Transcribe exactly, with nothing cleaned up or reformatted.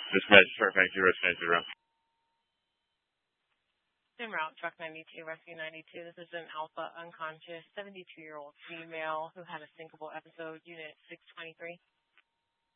Dispatch Truck ninety-two, Rescue ninety-two. En route, Truck ninety-two, Rescue ninety-two. This is an alpha unconscious seventy-two-year-old female who had a syncopal episode, Unit six twenty-three.